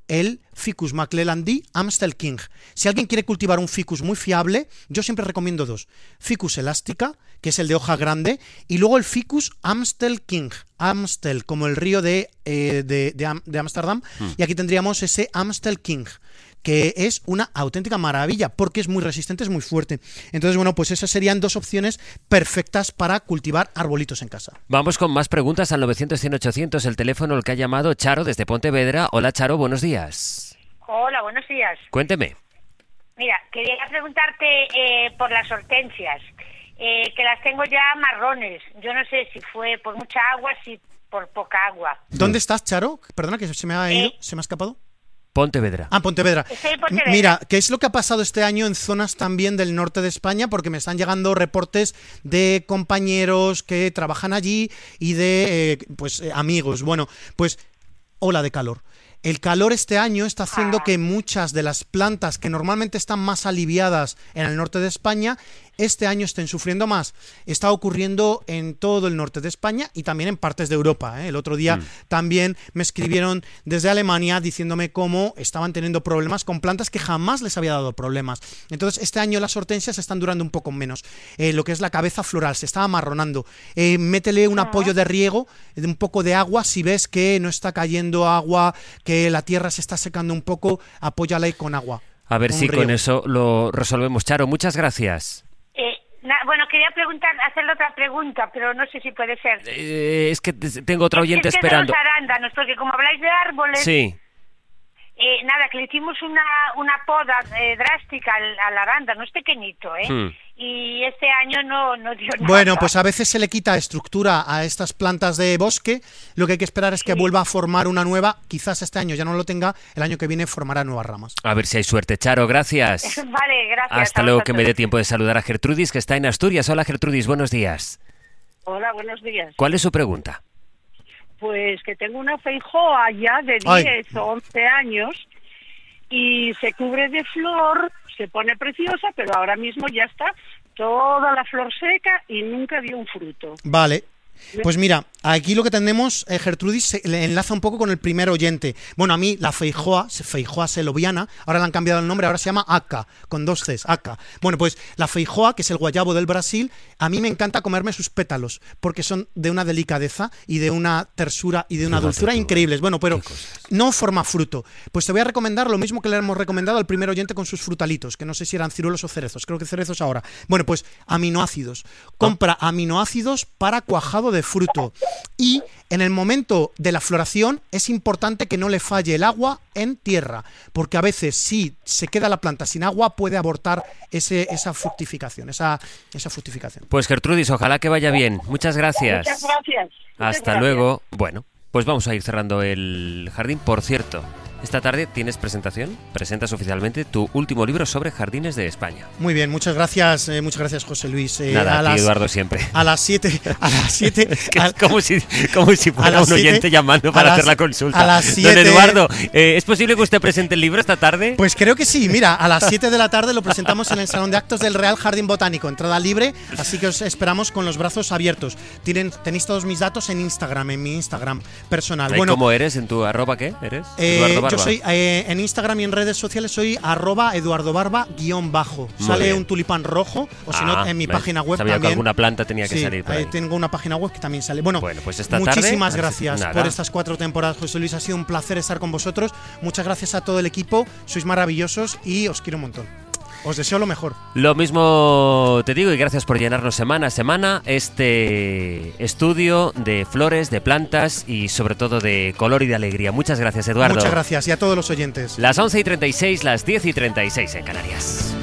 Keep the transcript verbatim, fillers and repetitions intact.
el Ficus McClellandy Amstel King. Si alguien quiere cultivar un ficus muy fiable, yo siempre recomiendo dos. Ficus elástica, que es el de hoja grande, y luego el Ficus Amstel King. Amstel, como el río de, eh, de, de, de Ámsterdam, mm. y aquí tendríamos ese Amstel King, que es una auténtica maravilla, porque es muy resistente, es muy fuerte. Entonces, bueno, pues esas serían dos opciones perfectas para cultivar arbolitos en casa. Vamos con más preguntas al novecientos, cien, ochocientos, el teléfono al que ha llamado Charo desde Pontevedra. Hola, Charo, buenos días. Hola, buenos días. Cuénteme. Mira, quería preguntarte eh, por las hortensias, eh, que las tengo ya marrones. Yo no sé si fue por mucha agua, si por poca agua. ¿Dónde estás, Charo? Perdona, que se me ha ido, eh, se me ha escapado. Pontevedra. Ah, Pontevedra. Estoy Pontevedra. Mira, ¿qué es lo que ha pasado este año en zonas también del norte de España? Porque me están llegando reportes de compañeros que trabajan allí y de eh, pues eh, amigos. Bueno, pues ola de calor. El calor este año está haciendo que muchas de las plantas que normalmente están más aliviadas en el norte de España, este año estén sufriendo más. Está ocurriendo en todo el norte de España y también en partes de Europa, ¿eh? El otro día mm. también me escribieron desde Alemania diciéndome cómo estaban teniendo problemas con plantas que jamás les había dado problemas. Entonces este año las hortensias están durando un poco menos. Eh, lo que es la cabeza floral se está amarronando. Eh, métele un apoyo de riego, de un poco de agua. Si ves que no está cayendo agua, que la tierra se está secando un poco, apóyale con agua. A ver si con eso lo resolvemos. Charo, muchas gracias. Bueno, quería preguntar, hacerle otra pregunta, pero no sé si puede ser. Eh, es que tengo otra oyente es que esperando. De los arándanos, porque como habláis de árboles... Sí. Eh, nada, que le hicimos una, una poda eh, drástica al, al arándano, es pequeñito, ¿eh? Hmm. Y este año no, no dio nada. Bueno, pues a veces se le quita estructura a estas plantas de bosque. Lo que hay que esperar es que sí. vuelva a formar una nueva. Quizás este año ya no lo tenga, el año que viene formará nuevas ramas. A ver si hay suerte. Charo, gracias. Vale, gracias. Hasta luego, que me dé tiempo de saludar a Gertrudis, que está en Asturias. Hola, Gertrudis, buenos días. Hola, buenos días. ¿Cuál es su pregunta? Pues que tengo una feijoa ya de diez o once años y se cubre de flor, se pone preciosa, pero ahora mismo ya está toda la flor seca y nunca dio un fruto. Vale. Pues mira, aquí lo que tenemos, eh, Gertrudis, se le enlaza un poco con el primer oyente. Bueno, a mí la feijoa, feijoa seloviana, ahora le han cambiado el nombre, ahora se llama aca, con dos Cs, aca. Bueno, pues la feijoa, que es el guayabo del Brasil, a mí me encanta comerme sus pétalos, porque son de una delicadeza y de una tersura y de una Fíjate dulzura tú, increíbles. Bueno, pero no forma fruto. Pues te voy a recomendar lo mismo que le hemos recomendado al primer oyente con sus frutalitos, que no sé si eran ciruelos o cerezos, creo que cerezos ahora. Bueno, pues aminoácidos. Compra aminoácidos para cuajado de fruto, y en el momento de la floración es importante que no le falle el agua en tierra, porque a veces si se queda la planta sin agua puede abortar ese, esa fructificación, esa, esa fructificación. Pues Gertrudis, ojalá que vaya bien. Muchas gracias. Muchas gracias. Hasta Muchas gracias. luego. Bueno, pues vamos a ir cerrando el jardín. Por cierto, esta tarde tienes presentación, presentas oficialmente tu último libro sobre jardines de España. Muy bien, muchas gracias, eh, muchas gracias José Luis. Eh, Nada, a, a las, Eduardo siempre. A las siete, a las siete. Es que es como si, como si fuera un oyente siete, llamando para hacer las, la consulta. A las siete, Don Eduardo, eh, ¿es posible que usted presente el libro esta tarde? Pues creo que sí, mira, a las siete de la tarde lo presentamos en el Salón de Actos del Real Jardín Botánico, entrada libre, así que os esperamos con los brazos abiertos. Tienen, tenéis todos mis datos en Instagram, en mi Instagram personal. ¿Y bueno, cómo eres? ¿En tu arroba qué eres? Eh, Eduardo Barba. Yo soy... Eh, en Instagram y en redes sociales soy arroba Eduardo Barba guión bajo. Muy Sale bien. un tulipán rojo, o si ah, no, en mi me, página web sabía también. que alguna planta tenía que sí, salir por ahí. Tengo una página web que también sale. Bueno, bueno pues esta muchísimas tarde, gracias nada. por estas cuatro temporadas, José Luis. Ha sido un placer estar con vosotros. Muchas gracias a todo el equipo. Sois maravillosos y os quiero un montón. Os deseo lo mejor. Lo mismo te digo y gracias por llenarnos semana a semana este estudio de flores, de plantas y sobre todo de color y de alegría. Muchas gracias, Eduardo. Muchas gracias y a todos los oyentes. Las once y treinta y seis, las diez y treinta y seis en Canarias.